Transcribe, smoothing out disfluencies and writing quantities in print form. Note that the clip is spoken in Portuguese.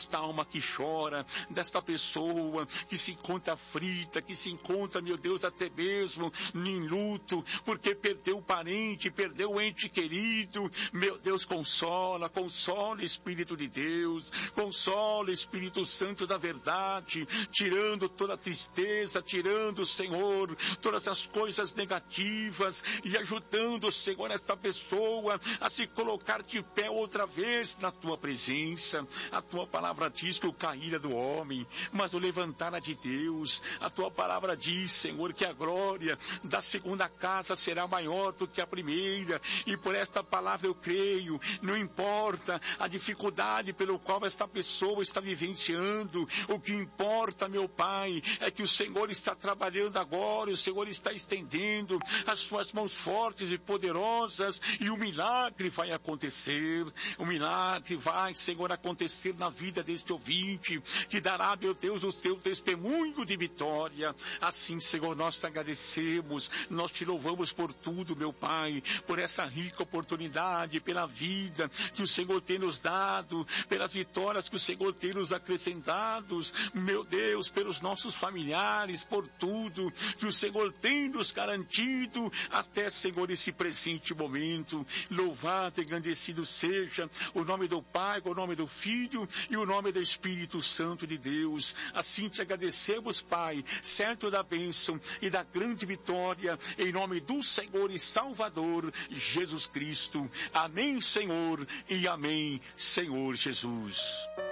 desta alma que chora, desta pessoa que se encontra aflita, que se encontra, meu Deus, até mesmo em luto, porque perdeu o parente, perdeu o ente querido. Meu Deus, consola, Espírito de Deus, consola, Espírito Santo da verdade, tirando toda a tristeza, tirando, Senhor, todas as coisas negativas e ajudando, Senhor, esta pessoa a se colocar de pé outra vez na tua presença. A tua palavra diz que o cair é do homem, mas o levantar é de Deus. A tua palavra diz, Senhor, que a glória da segunda casa será maior do que a primeira, e por esta palavra eu creio. Não importa a dificuldade pelo qual esta pessoa está vivenciando, o que importa, meu Pai, é que o Senhor está trabalhando agora, o Senhor está estendendo as suas mãos fortes e poderosas, e o milagre vai acontecer. O milagre vai, Senhor, acontecer na vida deste ouvinte, que dará, meu Deus, o seu testemunho de vitória. Assim, Senhor, nós te agradecemos, nós te louvamos por tudo, meu Pai, por essa rica oportunidade, pela vida que o Senhor tem nos dado, pelas vitórias que o Senhor tem nos acrescentado, meu Deus, pelos nossos familiares, por tudo que o Senhor tem nos garantido, até, Senhor, esse presente momento. Louvado e engrandecido seja o nome do Pai, o nome do Filho e o nome do Espírito Santo de Deus. Assim te agradecemos, Pai, certo da bênção e da grande vitória, em nome do Senhor e Salvador Jesus Cristo. Amém, Senhor, e amém, Senhor Jesus.